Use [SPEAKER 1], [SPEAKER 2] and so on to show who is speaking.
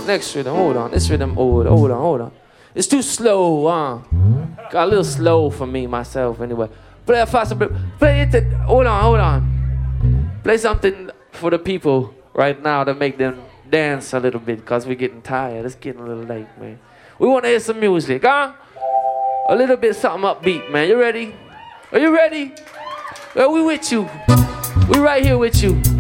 [SPEAKER 1] next rhythm, hold on. This rhythm, hold on. It's too slow, got a little slow for me, myself, anyway. Play a faster, play it, hold on. Play something for the people right now to make them dance a little bit, because we're getting tired. It's getting a little late, man. We want to hear some music, A little bit something upbeat, man. You ready? Are you ready? Well, we with you. We right here with you.